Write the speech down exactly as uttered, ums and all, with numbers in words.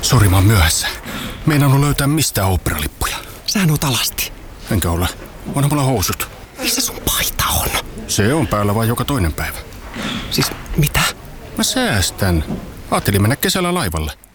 Sori, mä oon myöhässä. Meinannut löytää mistään oopperalippuja. Sähän oot alasti. Enkä ole. Onhan mulla housut. Missä sun paita on? Se on päällä vaan joka toinen päivä. Siis mitä? Mä säästän. Ajattelin mennä kesällä laivalle.